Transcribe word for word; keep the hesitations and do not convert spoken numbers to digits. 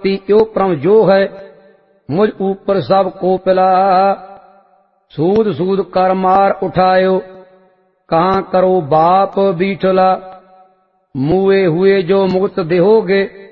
पाती यो प्रम जो है मुझ ऊपर सब को पिला। सूद सूद कर मार उठायो कहाँ करो बाप बीठला। मुए हुए जो मुक्त देहोगे